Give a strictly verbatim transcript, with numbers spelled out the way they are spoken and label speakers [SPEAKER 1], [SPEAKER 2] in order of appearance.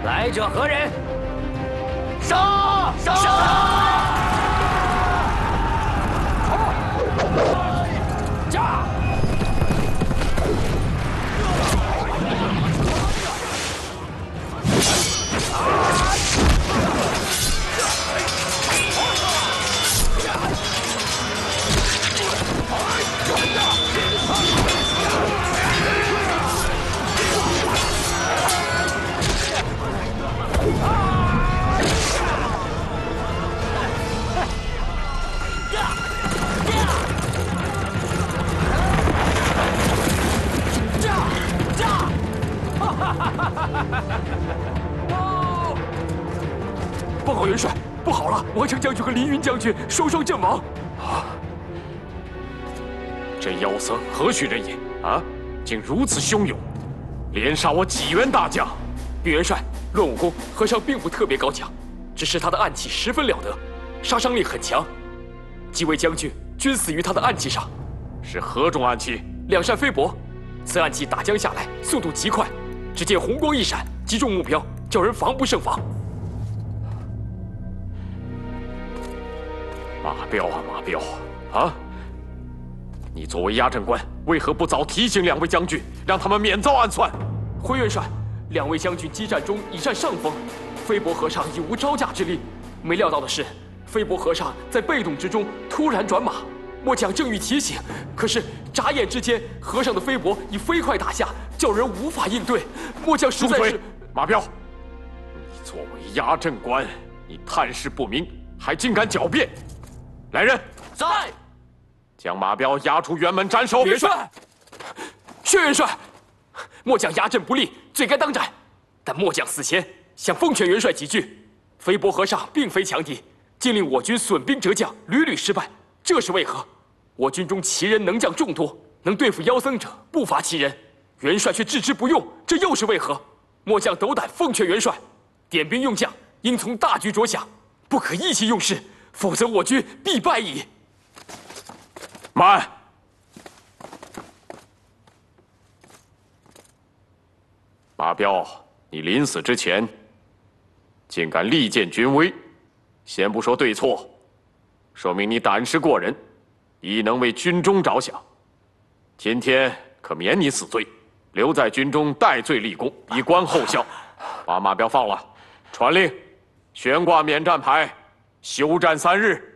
[SPEAKER 1] 来者何人？杀！杀！杀！驾！
[SPEAKER 2] 报告元帅，不好了！王成将军和林云将军双双阵亡。啊！这妖僧何许人也？啊！竟如此凶勇，连杀我几员大将。禀元帅，论武功，和尚并不特别高强，只是他的暗器十分了得，杀伤力很强。几位将军均死于他的暗器上。是何种暗器？两扇飞帛。此暗器打将下来，速度极快，只见红光一闪，击中目标，叫人防不胜防。 马彪啊，马彪啊！你作为压阵官，为何不早提醒两位将军，让他们免遭暗算？回元帅，两位将军激战中已占上风，飞帛和尚已无招架之力。没料到的是，飞帛和尚在被动之中突然转马，末将正欲提醒，可是眨眼之间，和尚的飞帛已飞快打下，叫人无法应对。末将实在是……马彪，你作为压阵官，你探事不明，还竟敢狡辩！ 来人，
[SPEAKER 1] 在，
[SPEAKER 2] 将马彪押出辕门斩首。
[SPEAKER 1] 元帅，
[SPEAKER 2] 薛元帅，末将压阵不力，罪该当斩。但末将死前想奉劝元帅几句：飞帛和尚并非强敌，竟令我军损兵折将，屡屡失败，这是为何？我军中奇人能将众多，能对付妖僧者不乏其人，元帅却置之不用，这又是为何？末将斗胆奉劝元帅，点兵用将应从大局着想，不可意气用事。 否则我军必败矣。慢！马彪，你临死之前，竟敢力荐军威，先不说对错，说明你胆识过人，亦能为军中着想。今天可免你死罪，留在军中戴罪立功，以观后效。把马彪放了，传令，悬挂免战牌。 休战三日。